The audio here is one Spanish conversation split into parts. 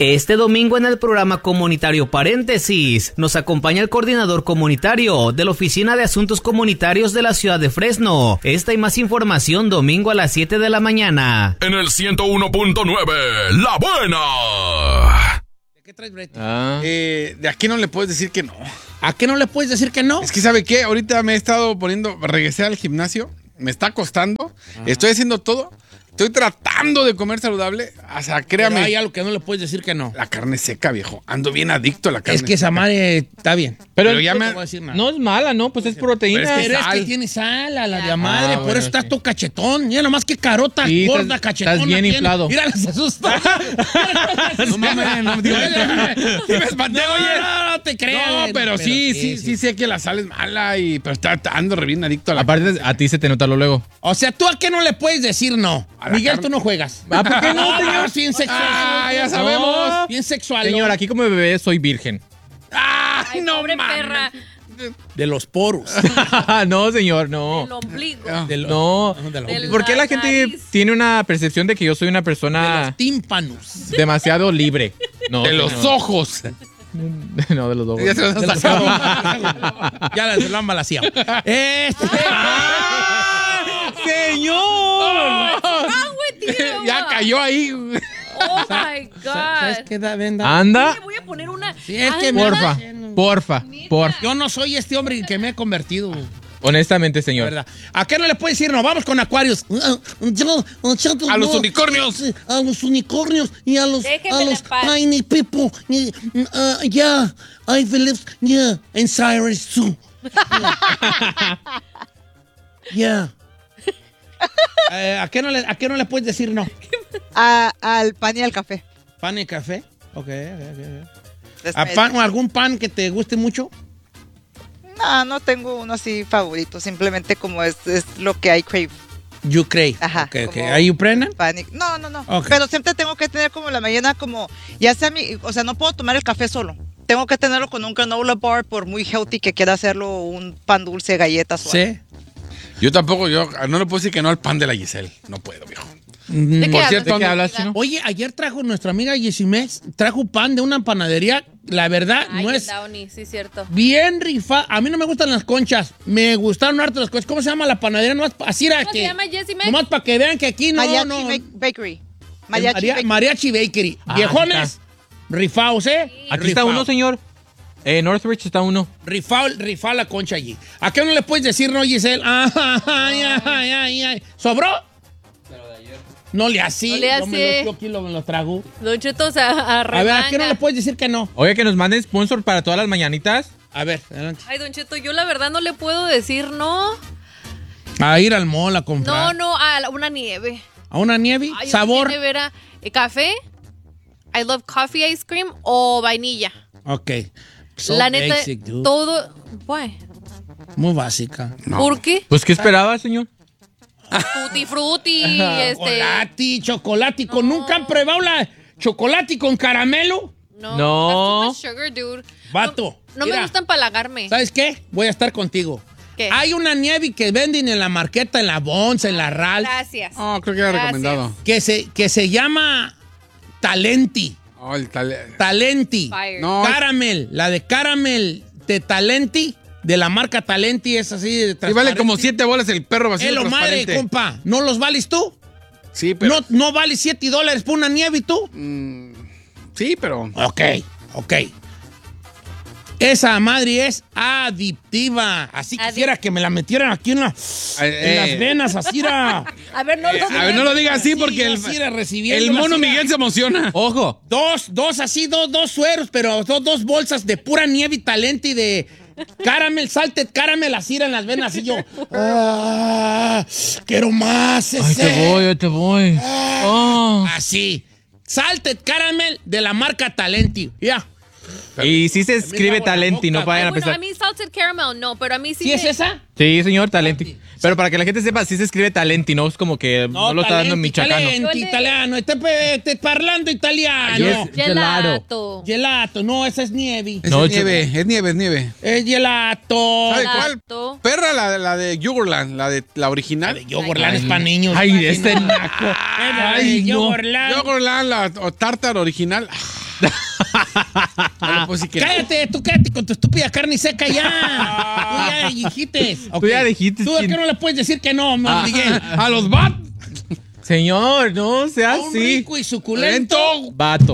Este domingo en el programa comunitario Paréntesis nos acompaña el coordinador comunitario de la Oficina de Asuntos Comunitarios de la ciudad de Fresno. Esta y más información domingo a las 7 de la mañana. En el 101.9, La Buena. ¿De qué traes, Brett? De aquí no le puedes decir que no. ¿A qué no le puedes decir que no? Es que, ¿sabe qué? Ahorita me he estado regresé al gimnasio, me está costando, estoy haciendo todo. Estoy tratando de comer saludable, o sea, créame. Pero hay algo que no le puedes decir que no. La carne seca, viejo. Ando bien adicto a la carne Es que esa seca. madre está bien. Pero ya no me... te voy a decir nada. No es mala, ¿no? Pues es proteína. Pero es sal. que tiene sal a la de madre, por bueno, eso estás sí. tú cachetón. Mira nomás que carota Sí, gorda, estás cachetona. bien tiene. inflado. Mira, se asusta. No mames, no me espanté, oye. No te creas. No, pero sí sé que la sal es mala, pero ando re bien adicto a la Aparte, a ti se te nota luego. O sea, ¿tú a qué no le puedes decir no? A la Miguel, carne. tú no juegas. ¿Ah, por qué no, señor? Es bien sexual. Ah, ya sabemos. No. Bien sexual. Señor, aquí como bebé soy virgen. Ay, no Pobre mames. perra. De los poros. No, señor, no. El ombligo. De los, No. de los, Del- ¿Por qué la gente nariz. tiene una percepción de que yo soy una de persona los tímpanos. demasiado libre? No, De los señor. ojos. No, de los ojos. Ya se los De has los sacado. Ya lo han balaseado. ¡Señor! Ya cayó ahí. Oh my ¿Sabes God. qué da, venda? Anda, Le voy a poner una. Sí, es Ay, que ¿verdad? porfa. Yo no soy este hombre en que me he convertido. Honestamente, señor. ¿Verdad? ¿A qué no le puedes decir no? Vamos con Acuarios. A los unicornios. A los unicornios y a los, Déjenme en paz. tiny people. Yeah, I believe, yeah, and Cyrus too. Yeah. ¿A qué no le puedes decir no? Al pan y al café. ¿Pan y café? Ok. Después- ¿A pan o algún pan que te guste mucho? No tengo uno así favorito. Simplemente como es lo que hay crave. You crave. Ajá, Okay. como- ¿Are you pregnant? Pan y- No. Ok. Pero siempre tengo que tener como la mañana como, ya sea o sea, no puedo tomar el café solo. Tengo que tenerlo con un granola bar por muy healthy que quiera hacerlo, un pan dulce, galletas o algo. Sí. Yo tampoco, no le puedo decir que no al pan de la Giselle. No puedo, viejo. ¿De qué Por hablas? cierto, ¿De qué hablas, chino? Oye, ayer trajo nuestra amiga Yesimés, trajo pan de una panadería. La verdad, Ay, no el es Downy, sí, cierto. bien rifa. A mí no me gustan las conchas. Me gustaron harto las conchas. ¿Cómo se llama la panadería? Nomás, así era ¿Cómo que. se llama, Yesimés? Nomás para que vean que aquí no. Bakery. Mariachi Bakery. Ah, Viejones, rifaos, ¿eh? Aquí está Rifao. uno, señor. Northridge está uno. Rifao la concha allí. ¿A qué no le puedes decir no, Giselle? Ay. ¿Sobró? No le así. No le hace. Yo aquí me lo trago. Don Cheto, o sea, A ver, ¿a qué no le puedes decir que no? Oye, que nos manden sponsor para todas las mañanitas. A ver, adelante. Ay, Don Cheto, yo la verdad no le puedo decir no. A ir al mall a comprar. No, a una nieve. ¿A una nieve? Ay, ¿Sabor? una nevera. ¿Café? I love coffee ice cream o vainilla. Ok. So la neta, basic, dude. todo. Why? Muy básica. ¿Por qué? Pues, ¿qué esperaba, señor? Tutti frutti, Chocolate. ¿Nunca han probado la chocolate con caramelo? No. That's too much sugar, dude. Vato. No mira, me gustan palagarme. ¿Sabes qué? Voy a estar contigo. ¿Qué? Hay una nieve que venden en la marqueta, en la Bonza, en la RAL, Gracias. Oh, creo que era Gracias. recomendado. que se llama Talenti. Oh, Talenti. Fire. No. Caramel. La de Caramel de Talenti, de la marca Talenti, es así de Sí, vale como 7 bolas el perro vacío Es lo madre, transparente. compa. ¿No los vales tú? Sí, pero... ¿No vale $7 por una nieve y tú? Sí, pero... Ok. Esa madre es adictiva. Así quisiera que me la metieran aquí en las venas, así era. A ver, no lo A ver, no lo digas así porque el mono Miguel se emociona. Ojo. Dos sueros, pero dos bolsas de pura nieve y talento y de caramel, salted caramel, así en las venas. Y yo, quiero más ese. Ahí te voy. Oh. Así. Salted caramel de la marca Talenti. Ya. Y sí se escribe agua en la Talenti, no boca. vayan a Bueno, pensar. a mí salted caramel no, pero a mí sí. ¿Sí es esa? Sí, señor, Talenti. Pero para que la gente sepa, sí se escribe Talenti, no es como que no lo está dando en michoacano. Talenti, italiano. Estoy parlando italiano. Gelato. Gelato. No, esa es nieve. No, Es nieve. Es gelato. ¿Sabe cuál? Gelato. Perra, la de Yogurtland, la original. Yogurtland es para niños. Ay, este naco. Ay, no. Yogurtland. Yogurtland, o tartar original. No le puedo decir que no. Cállate, tú cállate con tu estúpida carne seca ya. Tú ya dijiste. Tú ya dijiste, ¿Tú de qué no le puedes decir que no, Miguel? A los bat. Señor, no sea Un así. rico y suculento. Vato.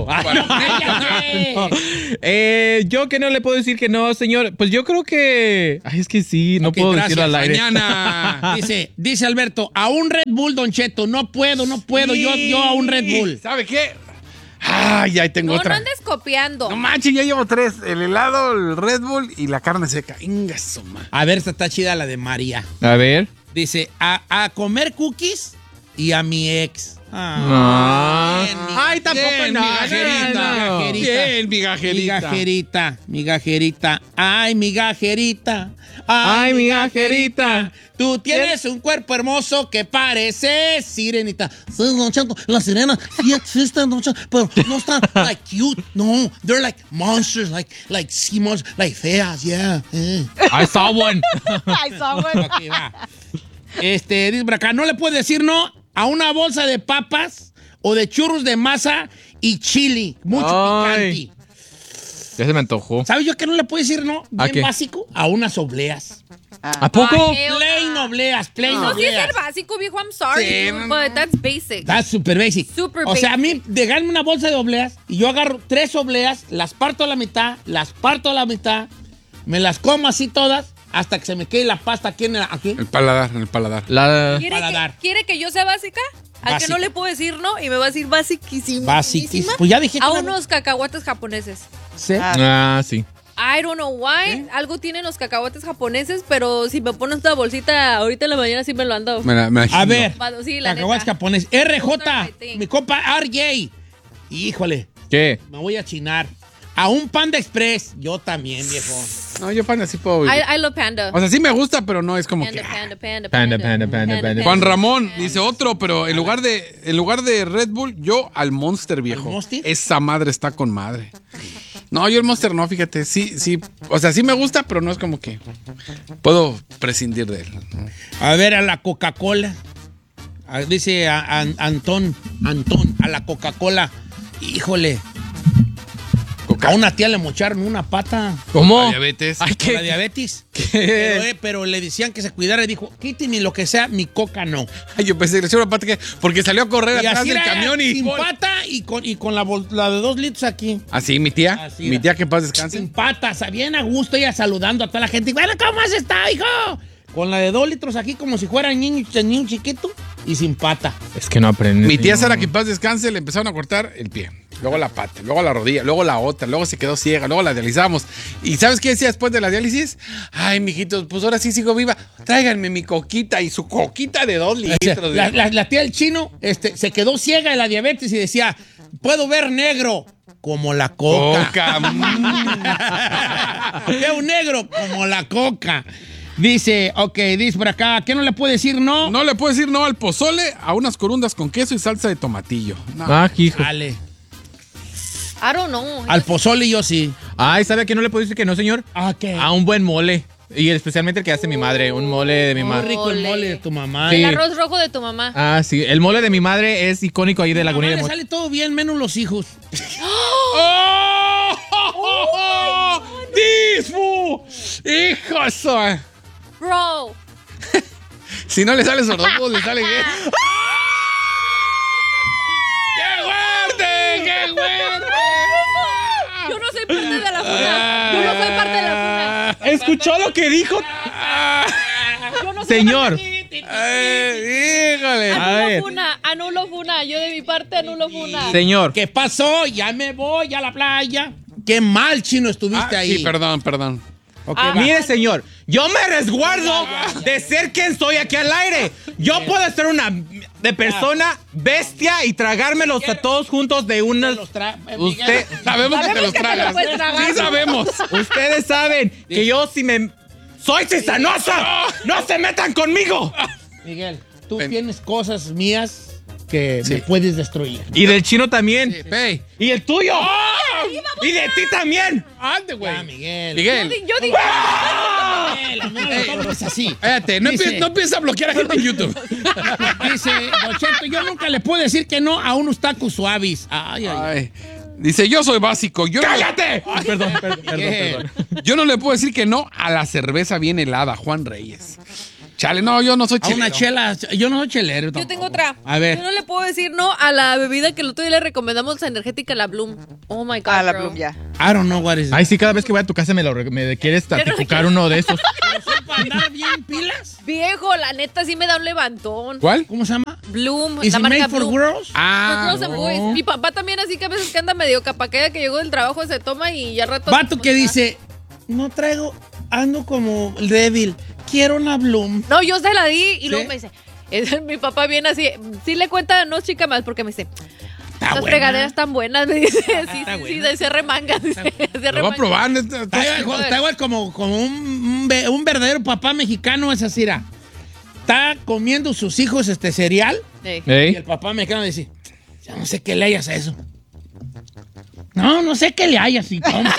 Cállate. Yo que no le puedo decir que no, señor. Pues yo creo que... Ay, es que sí, no Ok, puedo gracias. decirlo al aire. Mañana. Dice Alberto, a un Red Bull, Don Cheto, no puedo. Yo a un Red Bull. ¿Sabe qué? Ay, ahí tengo No, no otra. andes copiando. No manches, ya llevo 3. El helado, el Red Bull y la carne seca. Ingaso, man. A ver, esta está chida la de María. A ver. Dice, a comer cookies y a mi ex. Ah. Bien, Ay, tampoco bien, no, migajerita. no. Bien, migajerita. Migajerita. Ay, migajerita. Ay, migajerita. Tú tienes un cuerpo hermoso que parece sirenita. Sí, Don Cheto, las sirenas sí existen, Don Cheto, pero no están like cute. No, they're like monsters, like sea monsters, like feas, yeah. I saw one. Ay, someone. Ok, va. Dice por acá, no le puedes decir no a una bolsa de papas o de churros de masa y chili. Mucho Ay. picante. Ya se me antojó. ¿Sabes yo que no le puedo decir no? ¿A Bien qué? básico. A unas obleas. ¿A poco? Ay, Plain obleas, plain No, sí es obleas. ser básico, viejo. I'm sorry, Sí, dude, no, but that's basic. That's super basic. Super o sea, a basic. mí, déjame una bolsa de obleas y yo agarro 3 obleas, las parto a la mitad, me las como así todas hasta que se me quede la pasta aquí en aquí. El paladar, en el paladar. La... ¿Quiere que yo sea básica? Al que Básica. no le puedo decir no y me va a decir basiquísima. Basiquísima. Pues ya dije. A que unos cacahuates japoneses. Sí. Ah, sí. I don't know why. Algo tienen los cacahuates japoneses, pero si me pones esta bolsita ahorita en la mañana sí me lo ando. A ver. Sí, la Cacahuates neta. japonés. RJ, my thing. mi compa RJ. Híjole, ¿Qué? me voy a chinar. A un Panda Express. Yo también, viejo. No, yo pan así puedo vivir. I love panda. O sea, sí me gusta, pero no es como que... Panda. Juan Ramón dice otro, pero en lugar de Red Bull, yo al Monster, viejo. ¿Al Monster? Esa madre está con madre. No, yo el Monster no, fíjate. Sí. O sea, sí me gusta, pero no es como que puedo prescindir de él. A ver, a la Coca-Cola. Dice Antón, a la Coca-Cola. Híjole. A una tía le mocharon una pata. ¿Cómo? La diabetes. Ay, Con la ¿qué? diabetes. ¿Qué? Pero le decían que se cuidara y dijo, quíteme lo que sea, mi coca no. Ay, yo pensé que le echó una pata porque salió a correr Y atrás así del era, camión y... sin pata y con la de 2 litros aquí. Así, mi tía. Así Mi era. tía que en paz descanse. Sin patas, bien a gusto, ella saludando a toda la gente. Bueno, ¿cómo has estado, hijo? Con la de 2 litros aquí como si fuera niño chiquito y sin pata. Es que no aprende. Mi tía señor. Sara que en paz descanse le empezaron a cortar el pie. Luego la pata, luego la rodilla, luego la otra, luego se quedó ciega, luego la dializamos. ¿Y sabes qué decía después de la diálisis? Ay, mijitos, pues ahora sí sigo viva. Tráiganme mi coquita y su coquita de 2 litros. La tía del chino se quedó ciega de la diabetes y decía, puedo ver negro como la coca. Coca. Veo negro como la coca. Dice por acá, ¿qué no le puede decir no? No le puedo decir no al pozole, a unas corundas con queso y salsa de tomatillo. No. Ah, hijo. Dale. I don't know. Al pozole yo sí. Ay, ¿sabe a qué no le puedo decir que no, señor? ¿A qué? A un buen mole. Y especialmente el que hace mi madre. Un mole de mi Muy madre. rico el mole de tu mamá. Sí. El arroz rojo de tu mamá. Ah, sí. El mole de mi madre es icónico ahí de La Laguna mamá de le sale todo bien, menos los hijos. ¡Oh! ¡Disfu! ¡Hijo eso! Bro. Si no le sale sordomudo, le sale qué. ¡Qué fuerte! ¡Qué fuerte! Yo no soy parte de la funa. Yo no soy parte de la funa. ¿Escuchó lo que dijo? Yo no soy Señor. ¡Híjole! A ver. Anulo funa. Yo de mi parte anulo funa. Señor. ¿Qué pasó? Ya me voy a la playa. Qué mal, chino, estuviste ahí. Sí, perdón. Ok, Ah, va. Mire, señor, yo me resguardo de ser quien soy aquí al aire. Yo puedo ser una de persona bestia y tragármelos a todos juntos de una... Usted... Sabemos que te los que te lo tragas. puedes tragar. Sí, sabemos. Ustedes saben que yo si me... ¡Soy cisanosa! ¡No se metan conmigo! Miguel, tú tienes cosas mías que me puedes destruir. Y del chino también. Pey. ¡Y el tuyo! ¡Y de ti también! ¡Ande, güey! Ah, Miguel. Miguel. Yo digo. Miguel, a mí no me tomes así. Espérate, no Dice- empieces a bloquear a gente en YouTube. Dice, Don Cheto, yo nunca le puedo decir que no a unos tacos suaves. Ay. Ay. Dice, yo soy básico. ¡Cállate! Perdón. Yo no le puedo decir que no a la cerveza bien helada, Juan Reyes. Chale, no, yo no soy A chelero. una chela, yo no soy chelero Yo tampoco. tengo otra. A ver. Yo no le puedo decir no a la bebida que el otro día le recomendamos, la energética, la Bloom. Oh my God. A la bro. Bloom, ya. I don't know what is it. Ay, sí, cada vez que voy a tu casa me quieres tatificar uno de esos. ¿Para andar bien pilas? Viejo, la neta sí me da un levantón. ¿Cuál? ¿Cómo se llama? Bloom, ¿Is la it marca made for Bloom. girls? Ah, For girls and boys. Mi papá también así que a veces que anda medio capaqueada que llegó del trabajo se toma y ya rato. Vato que dice, no traigo, ando como débil, quiero una Bloom. No, yo se la di y ¿Sí? luego me dice, mi papá viene así, sí le cuenta, no chica más, porque me dice, estas buena. fregaderas tan buenas, me dice, sí, Está sí, buena. se remanga, dice, se lo voy a remanga. probar. Está igual como un verdadero papá mexicano, es así, era. Está comiendo sus hijos cereal Sí. y el papá mexicano dice, yo no sé qué le hayas a eso. No sé qué le hayas y toma.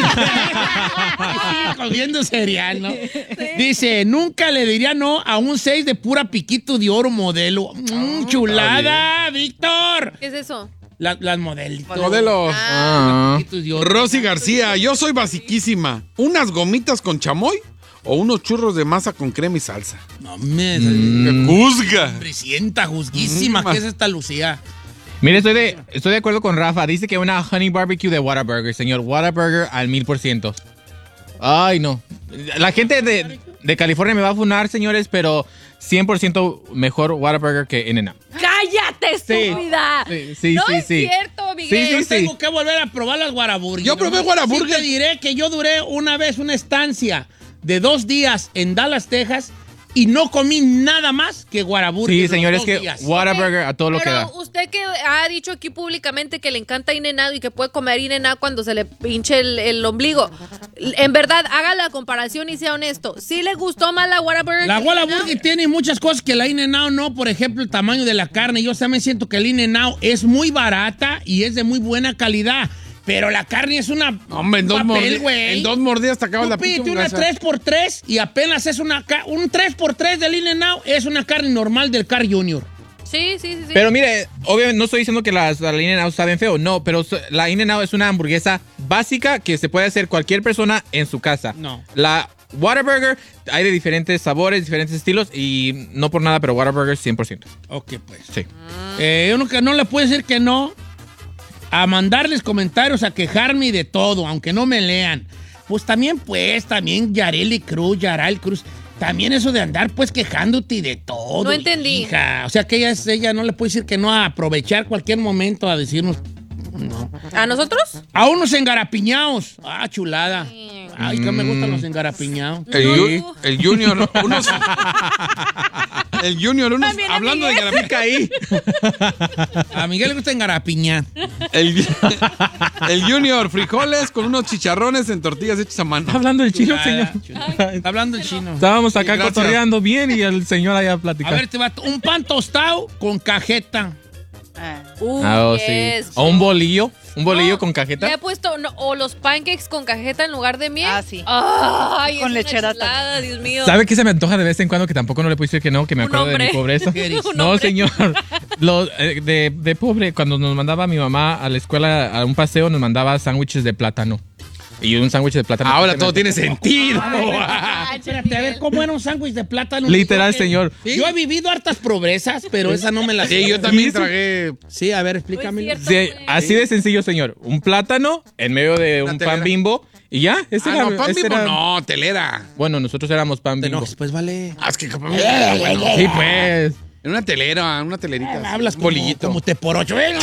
Sigue comiendo cereal, ¿no? Dice, nunca le diría no a un 6 de pura piquito de oro modelo. Chulada, Víctor. ¿Qué es eso? Las modelitos. Modelos. Piquitos de oro. Rosy García, yo soy basiquísima. ¿Unas gomitas con chamoy o unos churros de masa con crema y salsa? No me Juzga. Hombrecienta, juzguísima. ¿Qué es esta Lucía? Mire, estoy de acuerdo con Rafa. Dice que una honey barbecue de Whataburger, señor. Whataburger al 1000%. Ay, no. La gente de California me va a funar, señores, pero 100% mejor Whataburger que In-N-Out. ¡Cállate, estúpida! Sí. No es cierto, Miguel. Sí. Tengo que volver a probar las Whataburger. Yo probé Whataburger. Sí te diré que yo duré una vez una estancia de 2 días en Dallas, Texas, y no comí nada más que Whataburger. Sí, los señores, 2 que días. Whataburger a todo lo que Pero da. usted que ha dicho aquí públicamente que le encanta In-N-Out y que puede comer In-N-Out cuando se le pinche el ombligo. En verdad, haga la comparación y sea honesto. ¿Sí le gustó más la Whataburger? La que Whataburger In-N-Out? tiene muchas cosas que la In-N-Out no. Por ejemplo, el tamaño de la carne. Yo también siento que el In-N-Out es muy barata y es de muy buena calidad. Pero la carne es una Hombre, en dos mordidas te acabas la Tú pinche pídete una hamburguesa. 3x3 y apenas es un 3x3 del In-N-Out es una carne normal del Carl Jr. Sí. Pero mire, obviamente no estoy diciendo que la In-N-Out saben feo, no, pero la In-N-Out es una hamburguesa básica que se puede hacer cualquier persona en su casa. No. La Whataburger hay de diferentes sabores, diferentes estilos y no por nada, pero Whataburger 100%. Ok, pues. Sí. Uno que no le puede decir que no a mandarles comentarios, a quejarme de todo, aunque no me lean. Pues también Yaral Cruz. También eso de andar pues quejándote de todo. No entendí. Hija. O sea que ella no le puede decir que no a aprovechar cualquier momento a decirnos no. ¿A nosotros? A unos engarapiñados. Ah, chulada. Ay, que me gustan los engarapiñados. El Junior, unos... El Junior, unos... También a Hablando de Miguel. garapica ahí. A Miguel le gusta engarapiñar. El Junior, frijoles con unos chicharrones en tortillas hechas a mano. Hablando del chino, señor. Está hablando el chino. Estábamos acá gracias. cotorreando bien y el señor allá A platicando. ver, te va un pan tostado con cajeta. Yes. Sí. O un bolillo No, con Le he cajeta. puesto, o los pancakes con cajeta en lugar de miel. Ah, sí. Ay, Con es lechera una chulada, Dios mío. ¿Sabe qué se me antoja de vez en cuando? Que tampoco no le puedo decir que no, que me Un acuerdo de mi hombre. pobreza. Un No, hombre. señor. De pobre, cuando nos mandaba mi mamá a la escuela a un paseo, nos mandaba sándwiches de plátano. Y un sándwich de plátano. Ahora todo tiene sentido. Espérate, a ver, ¿cómo era un sándwich de plátano? Literal, Yo- señor. Yo he vivido hartas pobrezas, pero esa no me la sé. Sí, yo también tragué. Sí, a ver, No explícame. es cierto, Sí, güey. así de sencillo, señor. Un plátano en medio de Una un telera. pan Bimbo y ya. Ese era, No, pan ese Bimbo era- no, telera. Bueno, nosotros éramos pan Bimbo. No, pues vale. Ah, es que capaz está bueno. Sí, pues. En una telera, una telerita. Hablas un como, bolillito. como te por ocho. Bueno,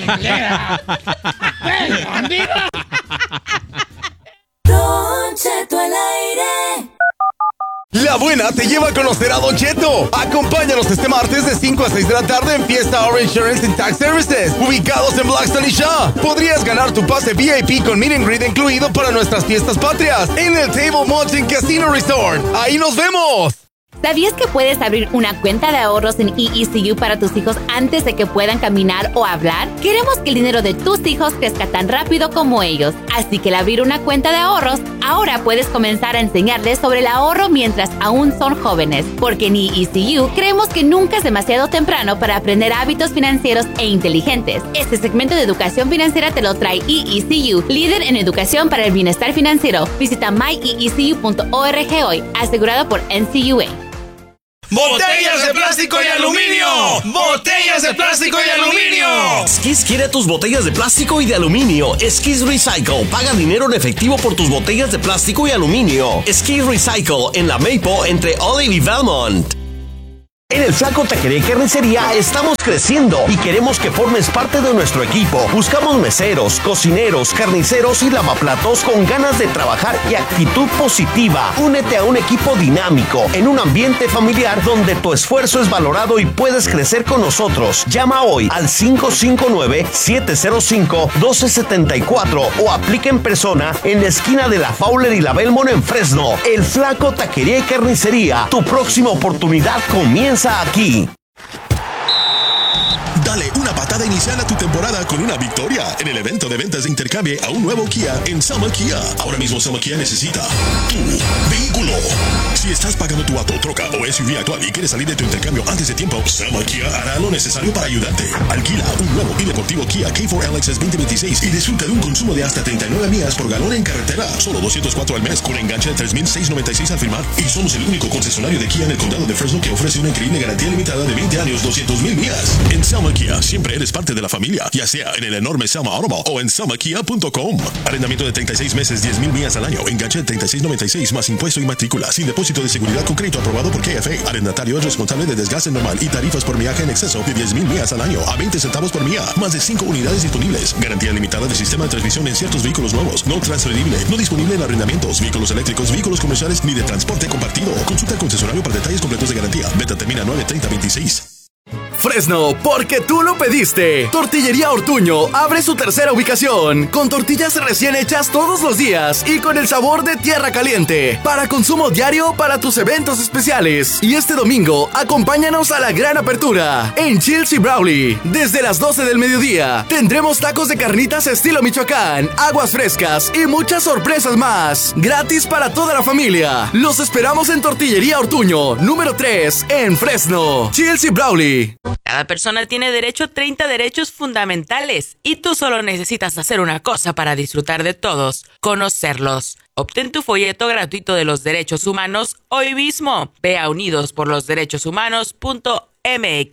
Don Cheto al aire. La buena te lleva a conocer a Don Cheto. Acompáñanos este martes de 5 a 6 de la tarde en Fiesta Our Insurance and Tax Services, ubicados en Blackstone y Shaw. Podrías ganar tu pase VIP con meet and greet incluido para nuestras fiestas patrias en el Table Mountain Casino Resort. ¡Ahí nos vemos! ¿Sabías que puedes abrir una cuenta de ahorros en EECU para tus hijos antes de que puedan caminar o hablar? Queremos que el dinero de tus hijos crezca tan rápido como ellos. Así que al abrir una cuenta de ahorros, ahora puedes comenzar a enseñarles sobre el ahorro mientras aún son jóvenes. Porque en EECU creemos que nunca es demasiado temprano para aprender hábitos financieros e inteligentes. Este segmento de educación financiera te lo trae EECU, líder en educación para el bienestar financiero. Visita myecu.org hoy, asegurado por NCUA. ¡Botellas de plástico y aluminio! ¡Botellas de plástico y aluminio! Skis quiere tus botellas de plástico y de aluminio. Skis Recycle. Paga dinero en efectivo por tus botellas de plástico y aluminio. Skis Recycle en la Maple entre Olive y Valmont. En el Flaco Taquería y Carnicería estamos creciendo y queremos que formes parte de nuestro equipo. Buscamos meseros, cocineros, carniceros y lavaplatos con ganas de trabajar y actitud positiva. Únete a un equipo dinámico en un ambiente familiar donde tu esfuerzo es valorado y puedes crecer con nosotros. Llama hoy al 559-705-1274 o aplica en persona en la esquina de la Fowler y la Belmont en Fresno. El Flaco Taquería y Carnicería. Tu próxima oportunidad comienza aquí. Dale una patada inicial a tu temporada con una victoria en el evento de ventas de intercambio a un nuevo Kia en Selma Kia. Ahora mismo Selma Kia necesita tu vehículo. Si estás pagando tu auto, troca o SUV actual y quieres salir de tu intercambio antes de tiempo, Selma Kia hará lo necesario para ayudarte. Alquila un nuevo y deportivo Kia K4 LXS 2026 y disfruta de un consumo de hasta 39 millas por galón en carretera. Solo $204 al mes con enganche de $3,696 al firmar. Y somos el único concesionario de Kia en el condado de Fresno que ofrece una increíble garantía limitada de 20 años, 200,000 millas. En Selma Kia siempre eres parte de la familia, ya sea en el enorme Selma Automall o en selmakia.com. Arrendamiento de 36 meses, 10,000 millas al año. Enganche de $36,96 más impuesto y matrícula. Sin depósito de seguridad con crédito aprobado por KFA. Arrendatario es responsable de desgaste normal y tarifas por millaje en exceso de 10,000 millas al año a 20 centavos por milla. Más de 5 unidades disponibles. Garantía limitada de sistema de transmisión en ciertos vehículos nuevos. No transferible. No disponible en arrendamientos, vehículos eléctricos, vehículos comerciales ni de transporte compartido. Consulta al concesionario para detalles completos de garantía. Venta termina 9/30/26. Fresno, porque tú lo pediste. Tortillería Ortuño abre su tercera ubicación con tortillas recién hechas todos los días y con el sabor de tierra caliente para consumo diario para tus eventos especiales. Y este domingo acompáñanos a la gran apertura en Chills y Brawley. Desde las 12 del mediodía tendremos tacos de carnitas estilo Michoacán, aguas frescas y muchas sorpresas más. Gratis para toda la familia. Los esperamos en Tortillería Ortuño, número 3 en Fresno. Chills y Brawley. Cada persona tiene derecho a 30 derechos fundamentales y tú solo necesitas hacer una cosa para disfrutar de todos: conocerlos. Obtén tu folleto gratuito de los derechos humanos hoy mismo. Ve a unidosporlosderechoshumanos.mx.